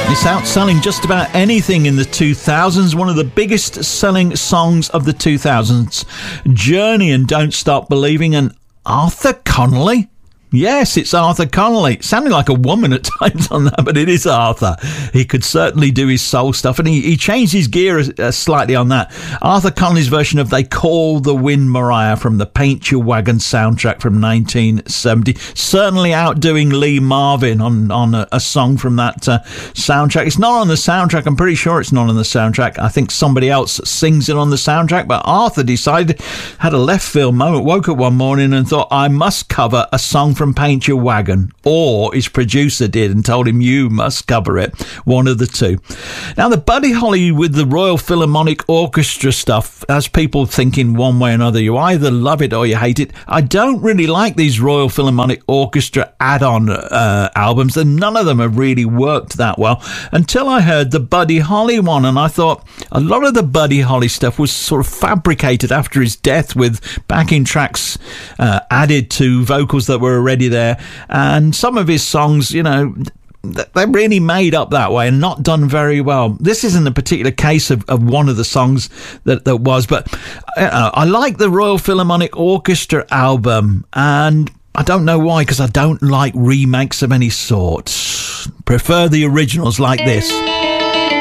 It's outselling just about anything in the 2000s. One of the biggest selling songs of the 2000s. Journey and Don't Stop Believing, and Arthur Connolly. Yes, it's Arthur Connolly. Sounding like a woman at times on that, but it is Arthur. He could certainly do his soul stuff, and he changed his gear slightly on that. Arthur Connolly's version of They Call the Wind Mariah from the Paint Your Wagon soundtrack from 1970. Certainly outdoing Lee Marvin on a song from that soundtrack. It's not on the soundtrack. I'm pretty sure it's not on the soundtrack. I think somebody else sings it on the soundtrack, but Arthur decided, had a left field moment, woke up one morning and thought, I must cover a song from Paint Your Wagon, or his producer did and told him, you must cover it, one of the two. Now, the Buddy Holly with the Royal Philharmonic Orchestra stuff has people thinking one way or another. You either love it or you hate it. I don't really like these Royal Philharmonic Orchestra add-on albums, and none of them have really worked that well until I heard the Buddy Holly one, and I thought a lot of the Buddy Holly stuff was sort of fabricated after his death, with backing tracks added to vocals that were already there, and some of his songs, you know, they're really made up that way and not done very well. This isn't a particular case of one of the songs that was, but I like the Royal Philharmonic Orchestra album, and I don't know why, because I don't like remakes of any sort. Prefer the originals like this.